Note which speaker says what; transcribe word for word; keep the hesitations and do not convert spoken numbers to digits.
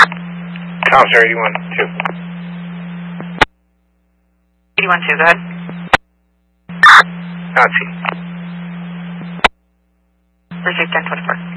Speaker 1: Counselor eighty-one two.
Speaker 2: eighty-one two, go ahead.
Speaker 1: Nazi.
Speaker 2: Received ten twenty-four.